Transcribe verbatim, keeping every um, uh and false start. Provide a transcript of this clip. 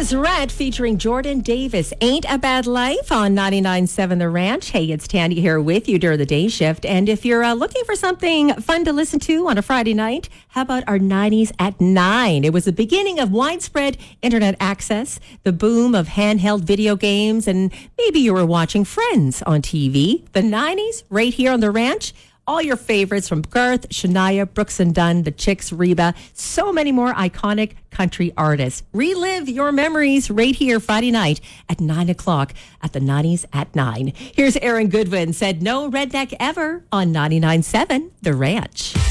is Rhett featuring Jordan Davis. Ain't a Bad Life on ninety-nine point seven The Ranch. Hey, it's Tandy here with you during the day shift. And if you're uh, looking for something fun to listen to on a Friday night, how about our nineties at nine? It was the beginning of widespread internet access, the boom of handheld video games, and maybe you were watching Friends on T V. The nineties, right here on The Ranch. All your favorites from Garth, Shania, Brooks and Dunn, The Chicks, Reba, so many more iconic country artists. Relive your memories right here Friday night at nine o'clock at the nineties at nine. Here's Aaron Goodwin, said no redneck ever on ninety-nine point seven The Ranch.